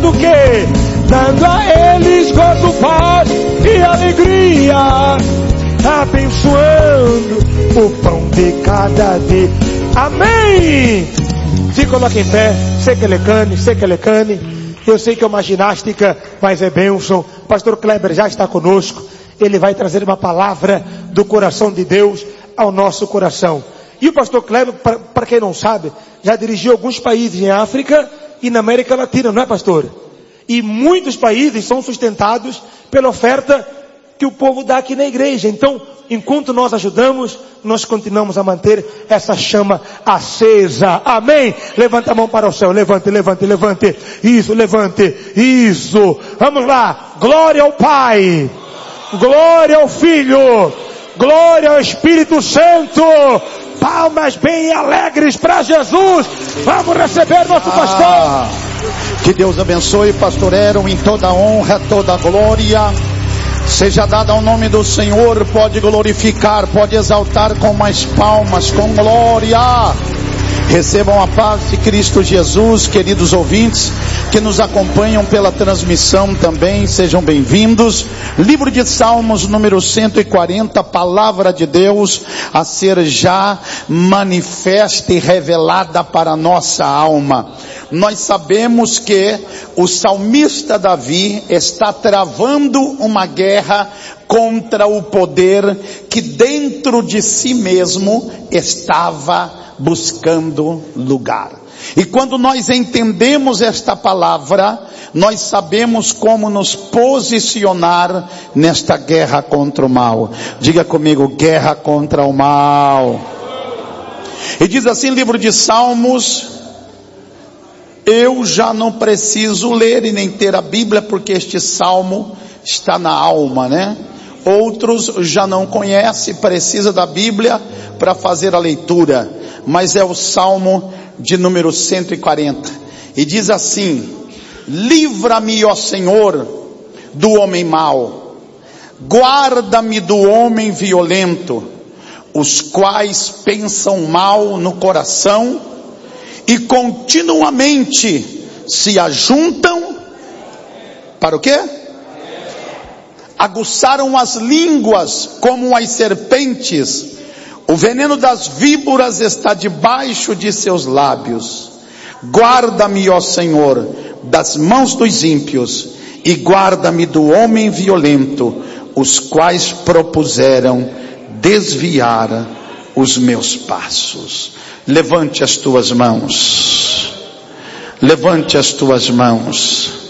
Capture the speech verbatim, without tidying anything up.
fazendo o quê? Dando a eles gozo, paz e alegria, abençoando o pão de cada dia. Amém! Se coloque em pé, sei que ele cane, sei que ele cane. Eu sei que é uma ginástica, mas é bênção. O pastor Kleber já está conosco. Ele vai trazer uma palavra do coração de Deus ao nosso coração. E o pastor Kleber, para quem não sabe, já dirigiu alguns países em África e na América Latina, não é, pastor? E muitos países são sustentados pela oferta que o povo dá aqui na igreja. Então, enquanto nós ajudamos, nós continuamos a manter essa chama acesa. Amém? Levanta a mão para o céu. Levante, levante, levante. Isso, levante. Isso. Vamos lá. Glória ao Pai. Glória ao Filho. Glória ao Espírito Santo. Palmas bem alegres para Jesus. Vamos receber nosso ah, pastor. Que Deus abençoe, pastor Eron, em toda honra, toda glória seja dada ao nome do Senhor. Pode glorificar, pode exaltar com mais palmas, com glória. Recebam a paz de Cristo Jesus, queridos ouvintes que nos acompanham pela transmissão também, sejam bem-vindos. Livro de Salmos, número cento e quarenta, palavra de Deus a ser já manifesta e revelada para a nossa alma. Nós sabemos que o salmista Davi está travando uma guerra contra o poder que dentro de si mesmo estava buscando lugar. E quando nós entendemos esta palavra, nós sabemos como nos posicionar nesta guerra contra o mal. Diga comigo, guerra contra o mal. E diz assim, livro de Salmos, eu já não preciso ler e nem ter a Bíblia, porque este salmo está na alma, né? Outros já não conhecem, precisa da Bíblia para fazer a leitura, mas é o salmo de número cento e quarenta, e diz assim: livra-me, ó Senhor, do homem mau, guarda-me do homem violento, os quais pensam mal no coração e continuamente se ajuntam para o quê? Aguçaram as línguas como as serpentes, o veneno das víboras está debaixo de seus lábios. Guarda-me, ó Senhor, das mãos dos ímpios, e guarda-me do homem violento, os quais propuseram desviar os meus passos. Levante as tuas mãos. Levante as tuas mãos.